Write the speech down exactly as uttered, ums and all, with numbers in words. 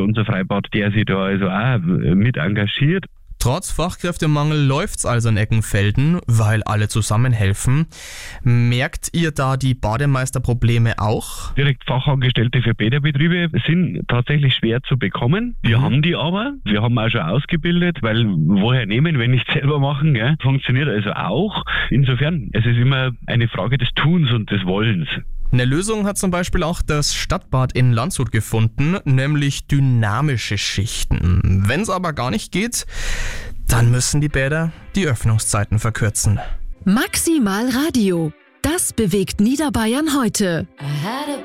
unser Freibad, der sich da also auch mit engagiert. Trotz Fachkräftemangel läuft's also in Eckenfelden, weil alle zusammenhelfen. Merkt ihr da die Bademeisterprobleme auch? Direkt Fachangestellte für Bäderbetriebe sind tatsächlich schwer zu bekommen. Wir mhm. haben die aber. Wir haben auch schon ausgebildet, weil woher nehmen, wenn nicht selber machen, gell? Funktioniert also auch. Insofern, es ist immer eine Frage des Tuns und des Wollens. Eine Lösung hat zum Beispiel auch das Stadtbad in Landshut gefunden, nämlich dynamische Schichten. Wenn es aber gar nicht geht, dann müssen die Bäder die Öffnungszeiten verkürzen. Maximal Radio. Das bewegt Niederbayern heute.